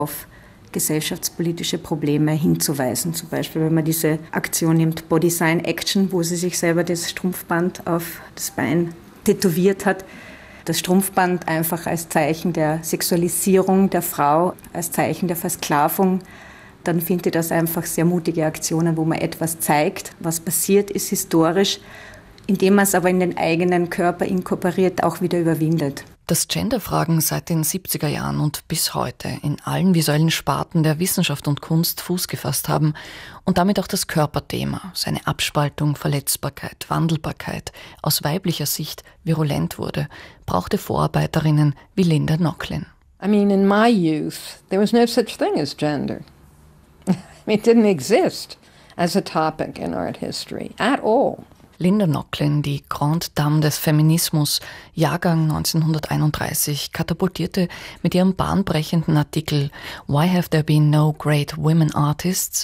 auf gesellschaftspolitische Probleme hinzuweisen. Zum Beispiel, wenn man diese Aktion nimmt, Body Sign Action, wo sie sich selber das Strumpfband auf das Bein tätowiert hat. Das Strumpfband einfach als Zeichen der Sexualisierung der Frau, als Zeichen der Versklavung. Dann finde ich das einfach sehr mutige Aktionen, wo man etwas zeigt, was passiert ist historisch, indem man es aber in den eigenen Körper inkorporiert, auch wieder überwindet. Dass Genderfragen seit den 70er Jahren und bis heute in allen visuellen Sparten der Wissenschaft und Kunst Fuß gefasst haben und damit auch das Körperthema, seine Abspaltung, Verletzbarkeit, Wandelbarkeit aus weiblicher Sicht virulent wurde, brauchte Vorarbeiterinnen wie Linda Nochlin. I mean, in my youth, there was no such thing as gender. It didn't exist as a topic in art history at all. Linda Nochlin, die Grande Dame des Feminismus, Jahrgang 1931, katapultierte mit ihrem bahnbrechenden Artikel Why Have There Been No Great Women Artists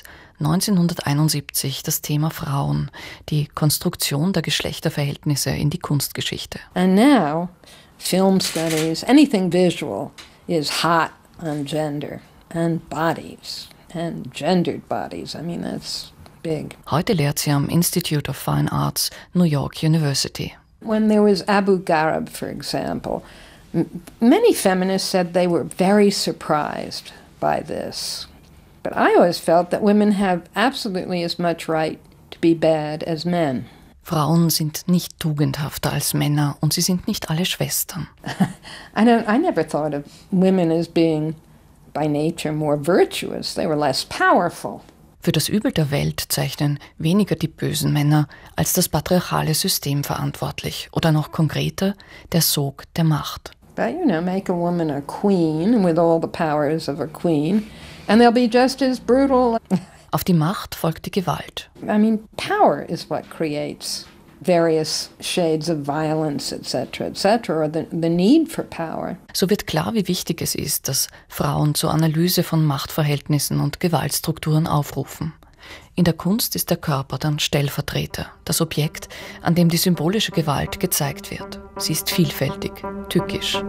1971 das Thema Frauen, die Konstruktion der Geschlechterverhältnisse in die Kunstgeschichte. And now, film studies, anything visual is hot on gender and bodies and gendered bodies. I mean, that's big. Heute lehrt sie am Institute of Fine Arts, New York University. When there was Abu Ghraib, for example, many feminists said they were very surprised by this. But I always felt that women have absolutely as much right to be bad as men. Frauen sind nicht tugendhafter als Männer und sie sind nicht alle Schwestern. I never thought of women as being by nature more virtuous. They were less powerful. Für das Übel der Welt zeichnen weniger die bösen Männer als das patriarchale System verantwortlich. Oder noch konkreter, der Sog der Macht. But, make a woman a queen with all the powers of a queen and they'll be just as brutal. Auf die Macht folgt die Gewalt. I mean, power is what creates various shades of violence, etc., or the need for power. So wird klar, wie wichtig es ist, dass Frauen zur Analyse von Machtverhältnissen und Gewaltstrukturen aufrufen. In der Kunst ist der Körper dann Stellvertreter, das Objekt, an dem die symbolische Gewalt gezeigt wird. Sie ist vielfältig, tückisch.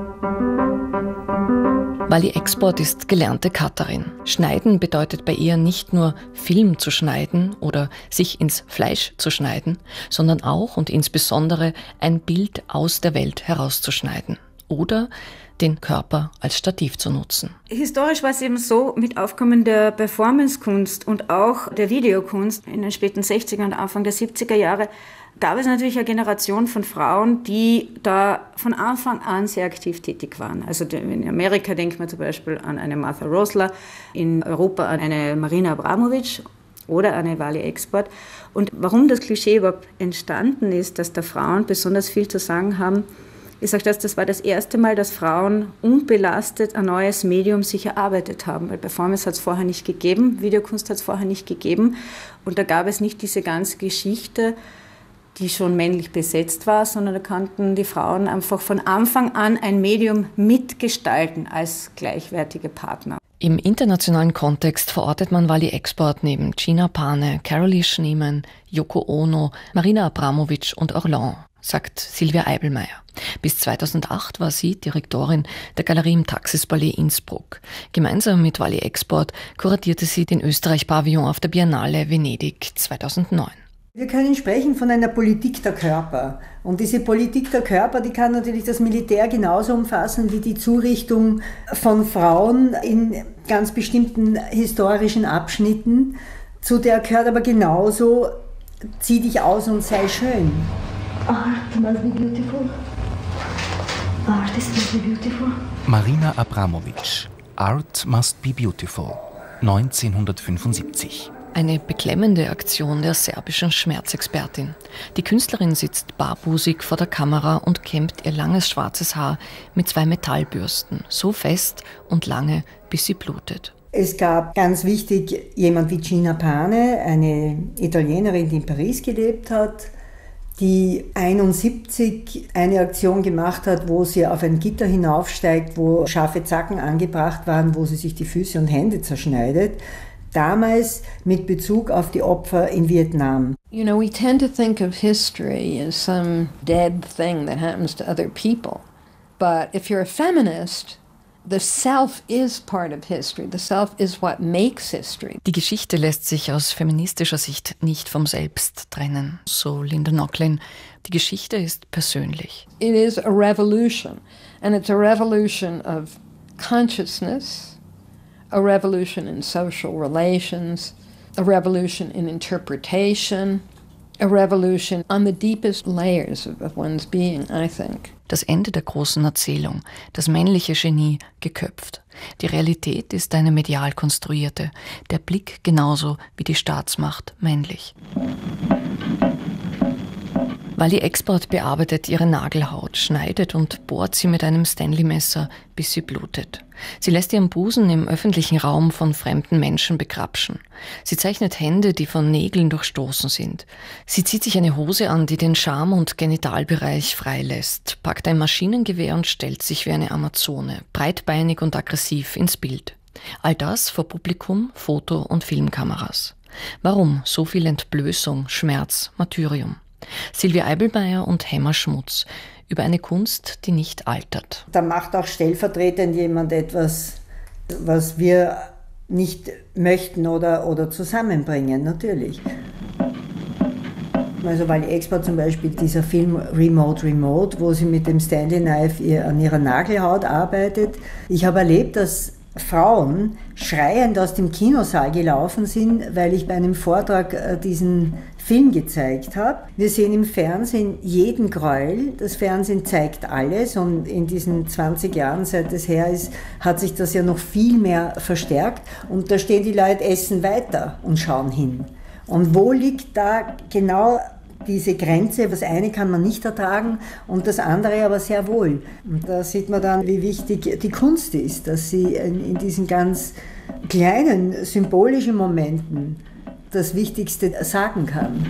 Wally Export ist gelernte Cutterin. Schneiden bedeutet bei ihr nicht nur Film zu schneiden oder sich ins Fleisch zu schneiden, sondern auch und insbesondere ein Bild aus der Welt herauszuschneiden oder den Körper als Stativ zu nutzen. Historisch war es eben so, mit Aufkommen der Performancekunst und auch der Videokunst in den späten 60er und Anfang der 70er Jahre gab es natürlich eine Generation von Frauen, die da von Anfang an sehr aktiv tätig waren. Also in Amerika denkt man zum Beispiel an eine Martha Rosler, in Europa an eine Marina Abramović oder eine Wally Export. Und warum das Klischee überhaupt entstanden ist, dass da Frauen besonders viel zu sagen haben, ich sage das war das erste Mal, dass Frauen unbelastet ein neues Medium sich erarbeitet haben. Weil Performance hat es vorher nicht gegeben, Videokunst hat es vorher nicht gegeben. Und da gab es nicht diese ganze Geschichte, die schon männlich besetzt war, sondern da konnten die Frauen einfach von Anfang an ein Medium mitgestalten als gleichwertige Partner. Im internationalen Kontext verortet man Wally Export neben Gina Pane, Carolee Schneemann, Yoko Ono, Marina Abramović und Orlan, sagt Silvia Eibelmeier. Bis 2008 war sie Direktorin der Galerie im Taxis-Palais Innsbruck. Gemeinsam mit Wally Export kuratierte sie den Österreich-Pavillon auf der Biennale Venedig 2009. Wir können sprechen von einer Politik der Körper. Und diese Politik der Körper, die kann natürlich das Militär genauso umfassen wie die Zurichtung von Frauen in ganz bestimmten historischen Abschnitten. Zu der gehört aber genauso, zieh dich aus und sei schön. Art must be beautiful. Artist must be beautiful. Marina Abramović, Art must be beautiful, 1975. Eine beklemmende Aktion der serbischen Schmerzexpertin. Die Künstlerin sitzt barbusig vor der Kamera und kämmt ihr langes schwarzes Haar mit 2 Metallbürsten, so fest und lange, bis sie blutet. Es gab ganz wichtig jemand wie Gina Pane, eine Italienerin, die in Paris gelebt hat, die 1971 eine Aktion gemacht hat, wo sie auf ein Gitter hinaufsteigt, wo scharfe Zacken angebracht waren, wo sie sich die Füße und Hände zerschneidet. Damals mit Bezug auf die Opfer in Vietnam. We tend to think of history as some dead thing that happens to other people. But if you're a feminist, The self is part of history. The self is what makes history. Die Geschichte lässt sich aus feministischer Sicht nicht vom Selbst trennen, so Linda Nochlin. Die Geschichte ist persönlich. It is a revolution, and it's a revolution of consciousness, a revolution in social relations, a revolution in interpretation, a revolution on the deepest layers of one's being, I think. Das Ende der großen Erzählung, das männliche Genie geköpft. Die Realität ist eine medial konstruierte, der Blick genauso wie die Staatsmacht männlich. Wally Export bearbeitet ihre Nagelhaut, schneidet und bohrt sie mit einem Stanley-Messer, bis sie blutet. Sie lässt ihren Busen im öffentlichen Raum von fremden Menschen begrapschen. Sie zeichnet Hände, die von Nägeln durchstoßen sind. Sie zieht sich eine Hose an, die den Schambereich und Genitalbereich freilässt, packt ein Maschinengewehr und stellt sich wie eine Amazone, breitbeinig und aggressiv ins Bild. All das vor Publikum, Foto- und Filmkameras. Warum so viel Entblößung, Schmerz, Martyrium? Silvia Eibelmeier und Hemmer Schmutz über eine Kunst, die nicht altert. Da macht auch stellvertretend jemand etwas, was wir nicht möchten oder zusammenbringen, natürlich. Also Wally Export zum Beispiel, dieser Film Remote, wo sie mit dem Stanley Knife an ihrer Nagelhaut arbeitet. Ich habe erlebt, dass Frauen schreiend aus dem Kinosaal gelaufen sind, weil ich bei einem Vortrag diesen Film gezeigt habe. Wir sehen im Fernsehen jeden Gräuel. Das Fernsehen zeigt alles und in diesen 20 Jahren, seit es her ist, hat sich das ja noch viel mehr verstärkt. Und da stehen die Leute, essen weiter und schauen hin. Und wo liegt da genau diese Grenze? Das eine kann man nicht ertragen und das andere aber sehr wohl. Und da sieht man dann, wie wichtig die Kunst ist, dass sie in diesen ganz kleinen symbolischen Momenten das Wichtigste sagen kann.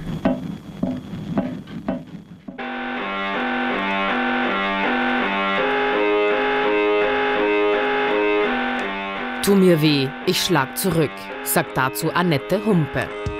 Tu mir weh, ich schlag zurück, sagt dazu Annette Humpe.